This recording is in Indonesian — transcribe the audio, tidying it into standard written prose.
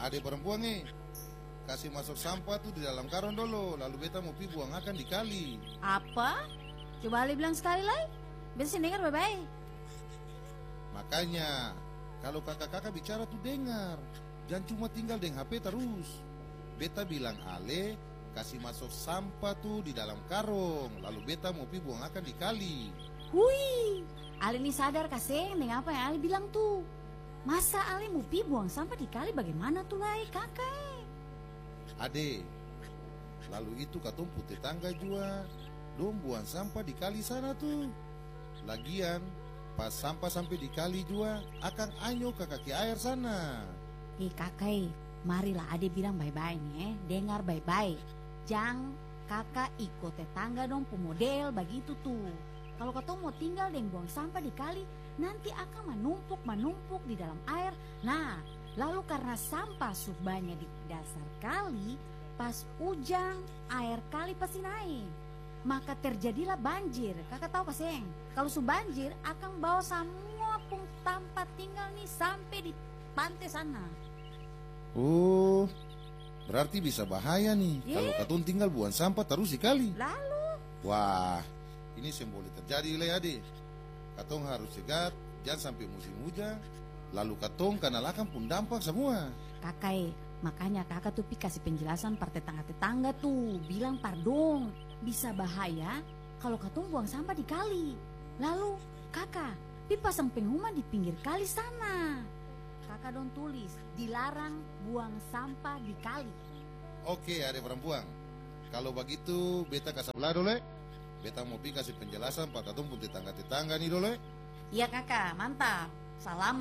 Adik perempuan nih, kasih masuk sampah tuh di dalam karung dulu, lalu beta mau pi buang akan di kali. Apa? Coba Ali bilang sekali lagi. Beta dengar baik-baik. Makanya, kalau kakak-kakak bicara tuh dengar. Jangan cuma tinggal dengan HP terus. Beta bilang Ale, kasih masuk sampah tuh di dalam karung, lalu beta mau pi buang akan di kali. Hui, Ali ini sadar kaseng dengan apa yang Ali bilang tuh. Masa Ali mau pi buang sampah di kali bagaimana tuh lai kakak? Ade, lalu itu katong putih tangga juga, dong buang sampah di kali sana tuh. Lagian, pas sampah sampai di kali juga, akan anyo ke kaki air sana. Kakak, marilah Ade bilang baik-baik nih, dengar baik-baik. Jangan kakak ikut tetangga dong pemodel begitu tuh. Kalau katong mau tinggal dan buang sampah di kali, nanti akan menumpuk di dalam air. Nah, lalu karena sampah subahnya di dasar kali, pas hujan air kali pasti naik. Maka terjadilah banjir. Kakak tahu kaseng, kalau banjir akan bawa semua pung tempat tinggal nih sampai di pantai sana. Oh, berarti bisa bahaya nih kalau katong tinggal buang sampah terus di kali. Lalu? Wah, ini boleh terjadi le Ade. Katong harus cegat, jangan sampai musim hujan. Lalu katong kanalakan pun dampak semua. Kakak, makanya kakak tuh kasih penjelasan par tetangga-tetangga tuh. Bilang pardon, bisa bahaya kalau katong buang sampah di kali. Lalu kakak, pasang pengumuman di pinggir kali sana. Kakak dong tulis, dilarang buang sampah di kali. Oke, adik perempuan. Kalau begitu, beta kasih belah dulu. Beta mau kasih penjelasan pak katong pun tetangga-tetangga nih dulu. Iya kakak, mantap. Salam.